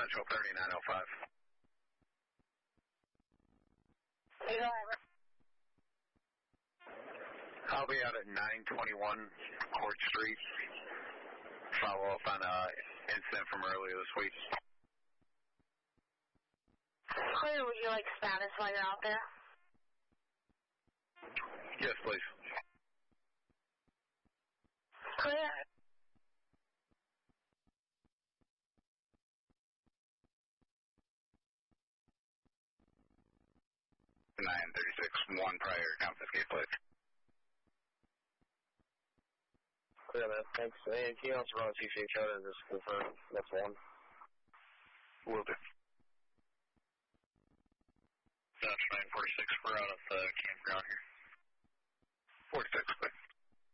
Central 3905. I'll be out at 921 Court Street. Follow up on an incident from earlier this week. Clear, would you like status while you're out there? Yes, please. Clear. 936-1 prior confiscate plate. Clear, man. Thanks. Anything else wrong with TCH other just confirm that's one? Will do. Dutch 946, we're out of the campground here. 46, please.